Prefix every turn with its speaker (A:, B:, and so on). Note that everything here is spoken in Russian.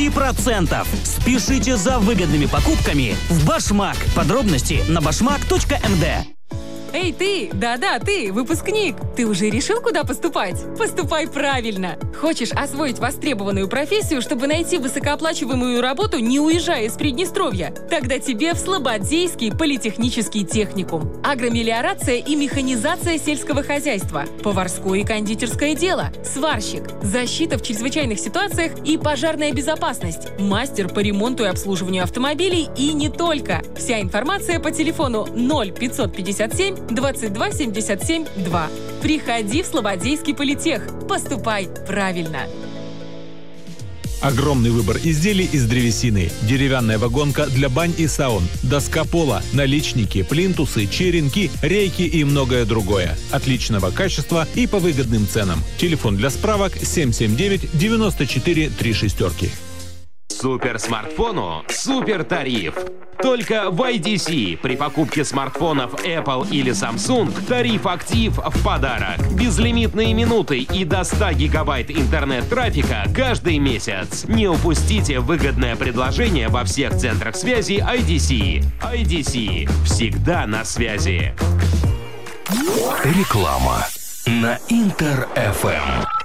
A: 0%. Спешите за выгодными покупками в Башмак. Подробности на bashmak.md.
B: Эй, ты! Да-да, ты, выпускник! Ты уже решил, куда поступать? Поступай правильно! Хочешь освоить востребованную профессию, чтобы найти высокооплачиваемую работу, не уезжая из Приднестровья? Тогда тебе в Слободейский политехнический техникум. Агромелиорация и механизация сельского хозяйства, поварское и кондитерское дело, сварщик, защита в чрезвычайных ситуациях и пожарная безопасность, мастер по ремонту и обслуживанию автомобилей и не только. Вся информация по телефону 0557 22 77 2. Приходи в Слободейский политех. Поступай правильно.
C: Огромный выбор изделий из древесины. Деревянная вагонка для бань и саун, доска пола, наличники, плинтусы, черенки, рейки и многое другое. Отличного качества и по выгодным ценам. Телефон для справок 779 94 36.
D: Суперсмартфону супер тариф. Только в IDC при покупке смартфонов Apple или Samsung тариф «Актив» в подарок. Безлимитные минуты и до 100 гигабайт интернет-трафика каждый месяц. Не упустите выгодное предложение во всех центрах связи IDC. IDC. Всегда на связи.
E: Реклама на Интер-ФМ.